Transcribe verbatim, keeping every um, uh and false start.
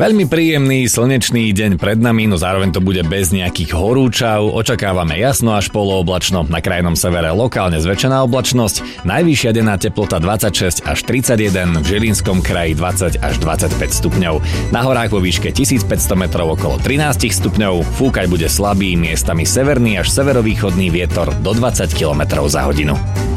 Veľmi príjemný slnečný deň pred nami, no zároveň to bude bez nejakých horúčav. Očakávame jasno až polooblačno, na krajnom severe lokálne zväčšená oblačnosť, najvyššia denná teplota dvadsaťšesť až tridsaťjeden, v Žilinskom kraji dvadsať až dvadsaťpäť stupňov. Na horách vo výške tisícpäťsto metrov okolo trinásť stupňov, fúkať bude slabý, miestami severný až severovýchodný vietor do dvadsať kilometrov za hodinu.